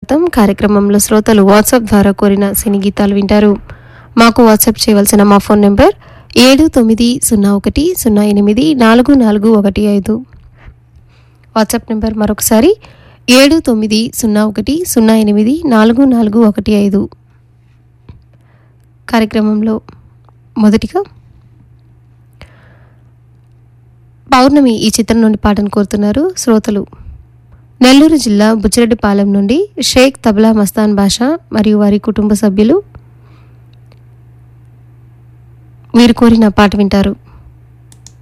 స్వాగతం. కార్యక్రమంలో శ్రోతలు వాట్సాప్ ద్వారా కోరిన సినీ గీతాలు వింటారు. మాకు వాట్సాప్ చేయవలసిన మా ఫోన్ నెంబర్ 7901084415. వాట్సాప్ నెంబర్ మరొకసారి 7901084415. కార్యక్రమంలో మొదటిగా పౌర్ణమి ఈ చిత్రం నుండి పాటను కోరుతున్నారు శ్రోతలు. నెల్లూరు జిల్లా బుచ్చిరెడ్డిపాలెం నుండి షేక్ తబలా మస్తాన్ బాషా మరియు వారి కుటుంబ సభ్యులు వీరు కోరిన పాట వింటారు.